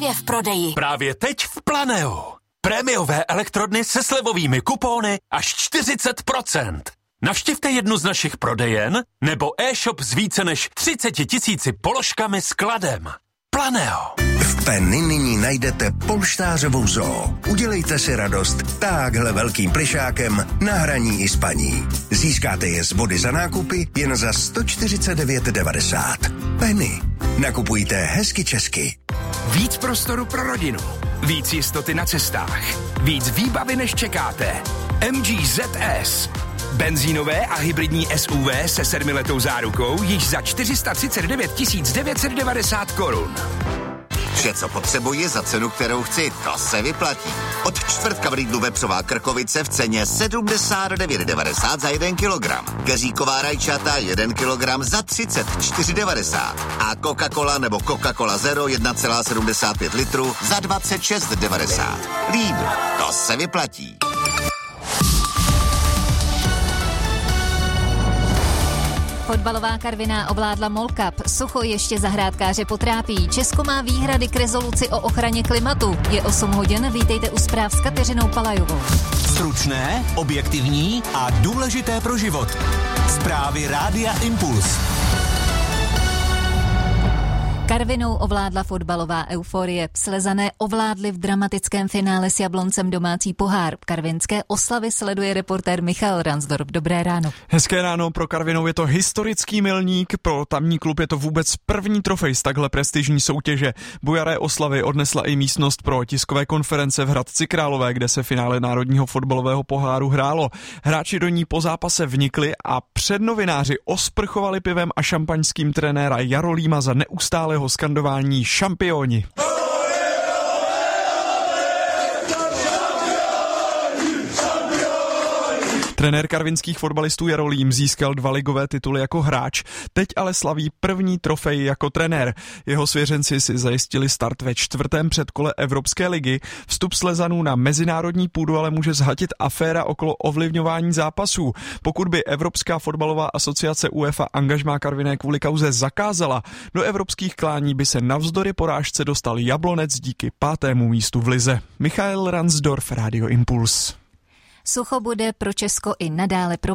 je v prodeji. Právě teď v Planeu. Prémiové elektrodny se slevovými kupóny až 40%. Navštivte jednu z našich prodejen nebo e-shop s více než 30 000 položkami s kladem. Planeo. V Penny nyní najdete polštářovou zoo. Udělejte si radost táhle velkým plišákem na hraní i spaní. Získáte je z body za nákupy jen za 149,90. Penny. Nakupujte hezky česky. Víc prostoru pro rodinu. Víc jistoty na cestách. Víc výbavy, než čekáte. MG ZS. Benzínové a hybridní SUV se 7letou zárukou již za 439 990 korun. Vše, co potřebuji za cenu, kterou chci, to se vyplatí. Od čtvrtka v Lidlu vepřová krkovice v ceně 79,90 za 1 kilogram. Keříková rajčata 1 kilogram za 34,90. A Coca-Cola nebo Coca-Cola Zero 1,75 litru za 26,90. Lidl, to se vyplatí. Fotbalová Karviná ovládla MOL Cup. Sucho ještě zahrádkáře potrápí. Česko má výhrady k rezoluci o ochraně klimatu. Je 8 hodin, vítejte u zpráv s Kateřinou Palajovou. Stručné, objektivní a důležité pro život. Zprávy Rádia Impuls. Karvinou ovládla fotbalová euforie. Slezané ovládli v dramatickém finále s Jabloncem domácí pohár. Karvinské oslavy sleduje reportér Michal Ransdorf. Dobré ráno. Hezké ráno, pro Karvinou je to historický milník, pro tamní klub je to vůbec první trofej z takhle prestižní soutěže. Bujaré oslavy odnesla i místnost pro tiskové konference v Hradci Králové, kde se finále národního fotbalového poháru hrálo. Hráči do ní po zápase vnikli a před novináři osprchovali pivem a šampaňským trenéra Jarolíma za neustálého skandování šampioni. Trenér karvinských fotbalistů Jarolím získal 2 ligové tituly jako hráč, teď ale slaví první trofej jako trenér. Jeho svěřenci si zajistili start ve 4. předkole Evropské ligy. Vstup Slezanů na mezinárodní půdu ale může zhatit aféra okolo ovlivňování zápasů. Pokud by Evropská fotbalová asociace UEFA angažmá Karviné kvůli kauze zakázala, do evropských klání by se navzdory porážce dostal Jablonec díky 5. místu v lize. Michal Ransdorf, Radio Impuls. Sucho bude pro Česko i nadále